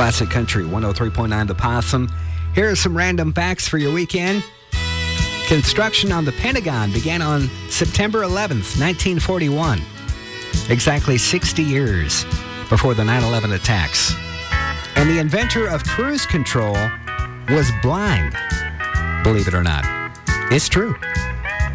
Classic Country 103.9 The Possum. Here are some random facts for your weekend. Construction on the Pentagon began on September 11th, 1941. Exactly 60 years before the 9/11 attacks. And the inventor of cruise control was blind. Believe it or not. It's true.